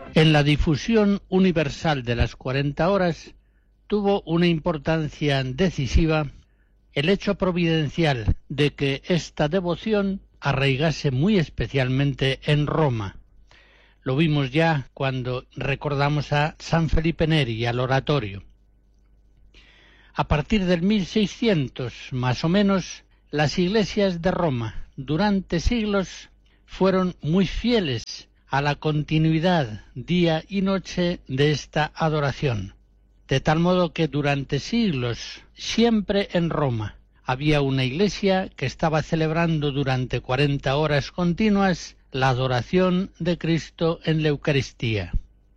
En la difusión universal de las 40 horas tuvo una importancia decisiva el hecho providencial de que esta devoción arraigase muy especialmente en Roma. Lo vimos ya cuando recordamos a San Felipe Neri y al oratorio. A partir del 1600, más o menos, las iglesias de Roma durante siglos fueron muy fieles a la continuidad día y noche de esta adoración, de tal modo que durante siglos, siempre en Roma, había una iglesia que estaba celebrando durante 40 horas continuas la adoración de Cristo en la Eucaristía.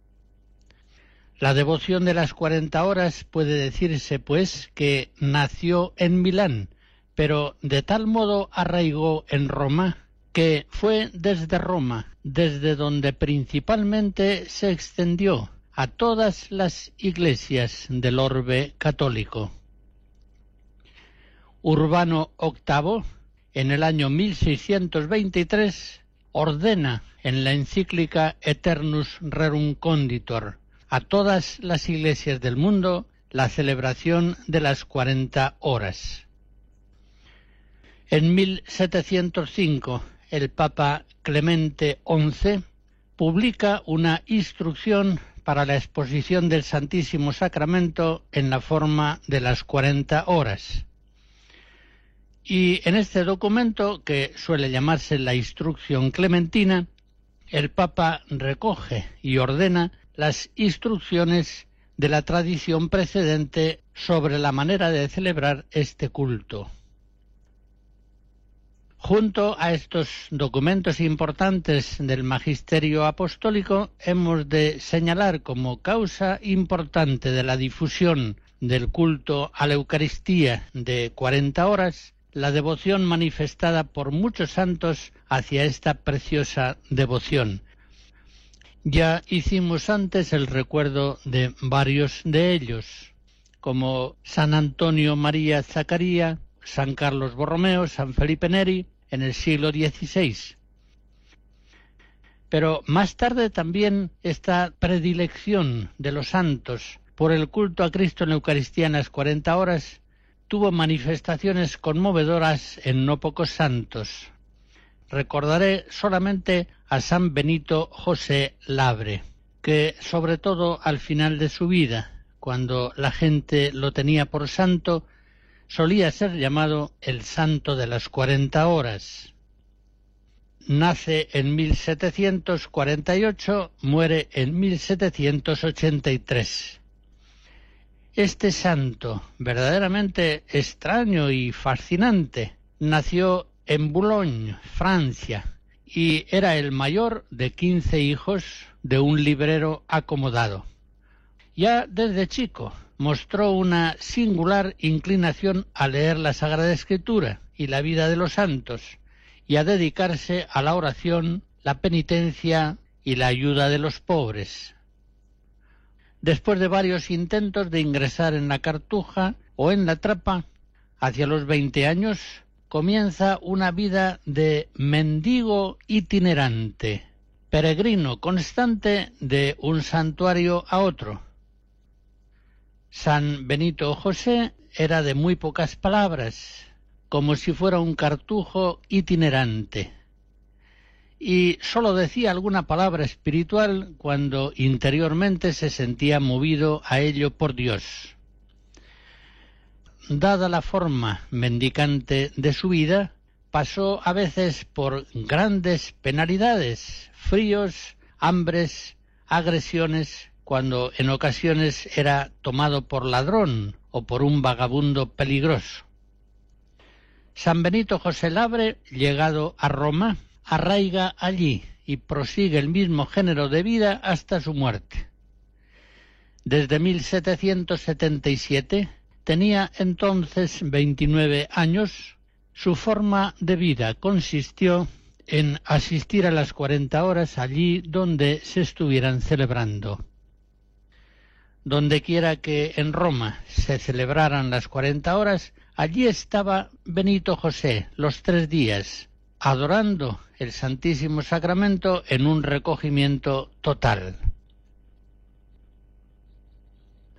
La devoción de las 40 horas puede decirse, pues, que nació en Milán, pero de tal modo arraigó en Roma que fue desde Roma, desde donde principalmente se extendió a todas las iglesias del orbe católico. Urbano VIII, en el año 1623, ordena en la encíclica Aeternus Rerum Conditor a todas las iglesias del mundo la celebración de las 40 horas. En 1705, el Papa Clemente XI publica una instrucción para la exposición del Santísimo Sacramento en la forma de las 40 horas. Y en este documento, que suele llamarse la Instrucción Clementina, el Papa recoge y ordena las instrucciones de la tradición precedente sobre la manera de celebrar este culto. Junto a estos documentos importantes del magisterio apostólico, hemos de señalar como causa importante de la difusión del culto a la Eucaristía de 40 horas la devoción manifestada por muchos santos hacia esta preciosa devoción. Ya hicimos antes el recuerdo de varios de ellos, como San Antonio María Zaccaria, San Carlos Borromeo, San Felipe Neri, en el siglo XVI. Pero más tarde también esta predilección de los santos por el culto a Cristo en la Eucaristía en las 40 horas tuvo manifestaciones conmovedoras en no pocos santos. Recordaré solamente a San Benito José Labre, que sobre todo al final de su vida, cuando la gente lo tenía por santo, solía ser llamado el santo de las 40 horas. Nace en 1748, muere en 1783. Este santo, verdaderamente extraño y fascinante, nació en Boulogne, Francia, y era el mayor de 15 hijos de un librero acomodado. Ya desde chico mostró una singular inclinación a leer la Sagrada Escritura y la vida de los santos, y a dedicarse a la oración, la penitencia y la ayuda de los pobres. Después de varios intentos de ingresar en la Cartuja o en la Trapa, hacia los 20 años, comienza una vida de mendigo itinerante, peregrino constante de un santuario a otro. San Benito José era de muy pocas palabras, como si fuera un cartujo itinerante, y sólo decía alguna palabra espiritual cuando interiormente se sentía movido a ello por Dios. Dada la forma mendicante de su vida, pasó a veces por grandes penalidades, fríos, hambres, agresiones, cuando en ocasiones era tomado por ladrón o por un vagabundo peligroso. San Benito José Labre, llegado a Roma, arraiga allí y prosigue el mismo género de vida hasta su muerte. Desde 1777, tenía entonces 29 años, su forma de vida consistió en asistir a las 40 horas allí donde se estuvieran celebrando. Dondequiera que en Roma se celebraran las 40 horas, allí estaba Benito José los 3 días, adorando el Santísimo Sacramento en un recogimiento total.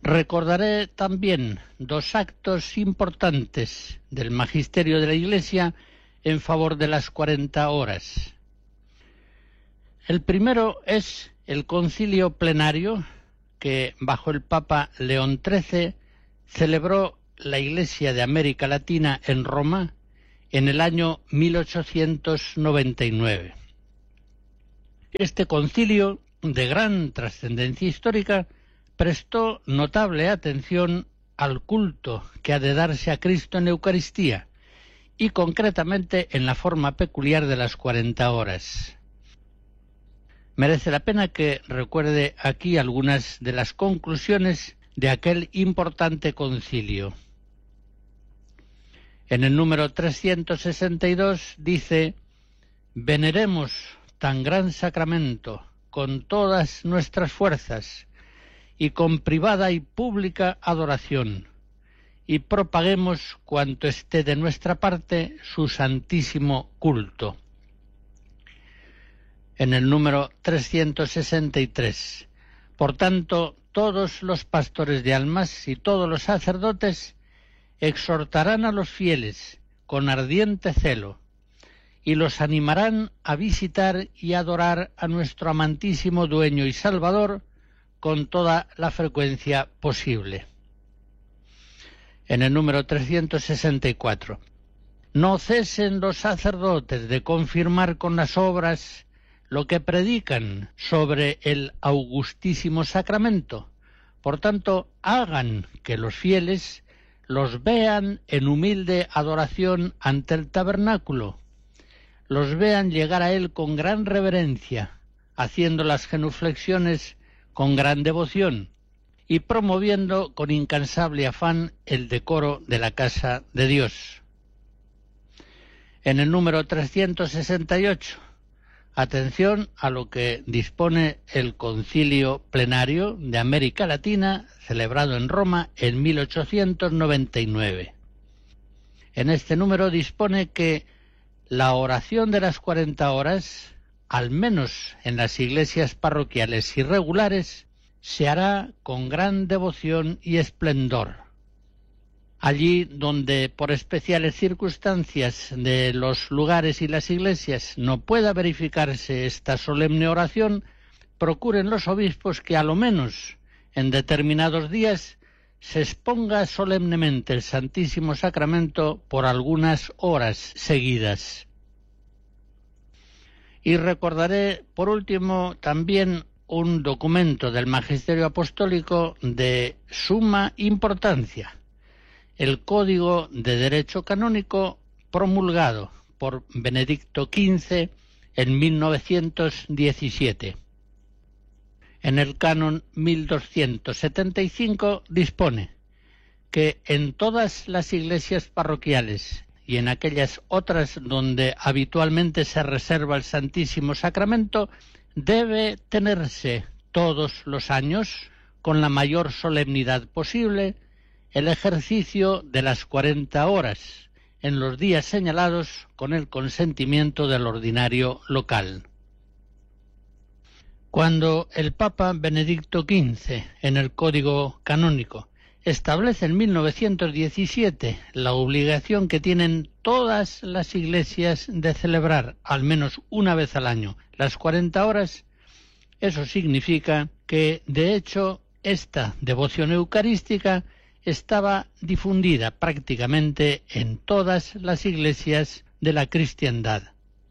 Recordaré también dos actos importantes del magisterio de la Iglesia en favor de las 40 horas. El primero es el concilio plenario que, bajo el Papa León XIII, celebró la Iglesia de América Latina en Roma en el año 1899. Este concilio, de gran trascendencia histórica, prestó notable atención al culto que ha de darse a Cristo en Eucaristía y concretamente en la forma peculiar de las 40 horas. Merece la pena que recuerde aquí algunas de las conclusiones de aquel importante concilio. En el número 362 dice: «Veneremos tan gran sacramento con todas nuestras fuerzas y con privada y pública adoración, y propaguemos cuanto esté de nuestra parte su santísimo culto». En el número 363, por tanto, todos los pastores de almas y todos los sacerdotes exhortarán a los fieles con ardiente celo y los animarán a visitar y adorar a nuestro amantísimo Dueño y Salvador con toda la frecuencia posible. En el número 364, no cesen los sacerdotes de confirmar con las obras lo que predican sobre el augustísimo sacramento. Por tanto, hagan que los fieles los vean en humilde adoración ante el tabernáculo, los vean llegar a él con gran reverencia, haciendo las genuflexiones con gran devoción y promoviendo con incansable afán el decoro de la casa de Dios. En el número 368, atención a lo que dispone el Concilio Plenario de América Latina, celebrado en Roma en 1899. En este número dispone que la oración de las 40 horas, al menos en las iglesias parroquiales y regulares, se hará con gran devoción y esplendor. Allí donde por especiales circunstancias de los lugares y las iglesias no pueda verificarse esta solemne oración, procuren los obispos que a lo menos en determinados días se exponga solemnemente el Santísimo Sacramento por algunas horas seguidas. Y recordaré por último también un documento del Magisterio Apostólico de suma importancia: el Código de Derecho Canónico promulgado por Benedicto XV en 1917. En el canon 1275 dispone que en todas las iglesias parroquiales y en aquellas otras donde habitualmente se reserva el Santísimo Sacramento debe tenerse todos los años, con la mayor solemnidad posible, el ejercicio de las 40 horas, en los días señalados con el consentimiento del ordinario local. Cuando el Papa Benedicto XV, en el Código Canónico, establece en 1917 la obligación que tienen todas las iglesias de celebrar al menos una vez al año las 40 horas, eso significa que, de hecho, esta devoción eucarística estaba difundida prácticamente en todas las iglesias de la cristiandad.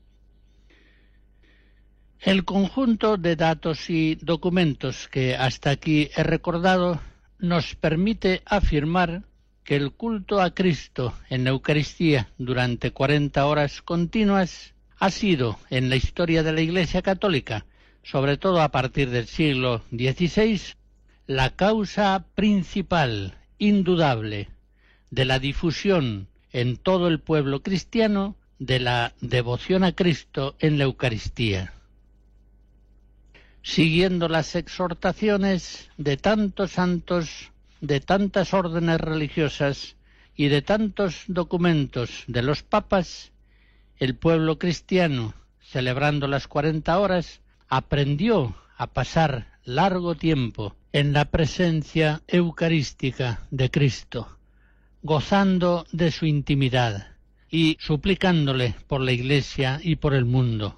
El conjunto de datos y documentos que hasta aquí he recordado nos permite afirmar que el culto a Cristo en la Eucaristía durante 40 horas continuas ha sido, en la historia de la Iglesia Católica, sobre todo a partir del siglo XVI, la causa principal, indudable, de la difusión en todo el pueblo cristiano de la devoción a Cristo en la Eucaristía. Siguiendo las exhortaciones de tantos santos, de tantas órdenes religiosas y de tantos documentos de los papas, el pueblo cristiano, celebrando las 40 horas, aprendió a pasar largo tiempo en la presencia eucarística de Cristo, gozando de su intimidad y suplicándole por la Iglesia y por el mundo.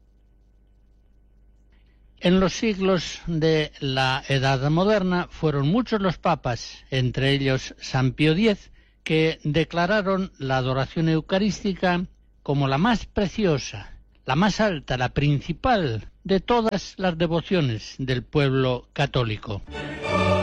En los siglos de la Edad Moderna fueron muchos los papas, entre ellos San Pío X, que declararon la adoración eucarística como la más preciosa, la más alta, la principal de todas las devociones del pueblo católico.